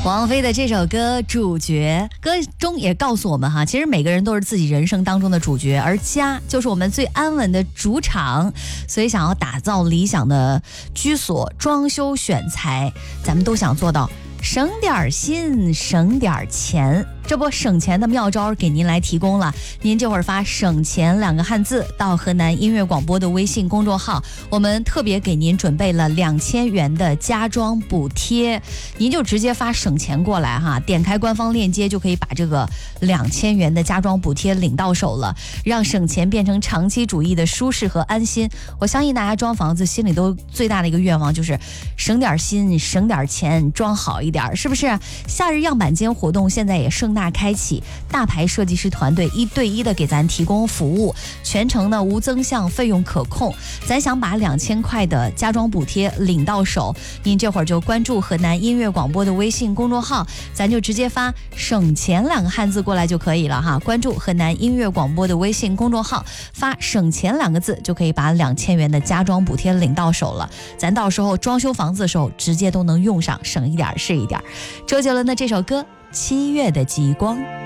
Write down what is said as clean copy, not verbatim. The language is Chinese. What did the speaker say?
王菲的这首歌主角，歌中也告诉我们哈，其实每个人都是自己人生当中的主角，而家就是我们最安稳的主场。所以想要打造理想的居所，装修选材，咱们都想做到省点心省点钱。这不省钱的妙招给您来提供了，您这会儿发省钱2个汉字到河南音乐广播的微信公众号，我们特别给您准备了2000元的家装补贴，您就直接发省钱过来哈，点开官方链接就可以把这个2000元的家装补贴领到手了，让省钱变成长期主义的舒适和安心。我相信大家装房子心里都最大的一个愿望就是省点心省点钱，装好一点，是不是？夏日样板间活动现在也盛大开启，大牌设计师团队1对1的给咱提供服务，全程呢无增项，费用可控。咱想把2000块的家装补贴领到手，您这会儿就关注河南音乐广播的微信公众号，咱就直接发省钱2个汉字过来就可以了哈。关注河南音乐广播的微信公众号，发省钱2个字就可以把2000元的家装补贴领到手了。咱到时候装修房子的时候直接都能用上，省一点是一点。周杰伦的这首歌《7月的极光》。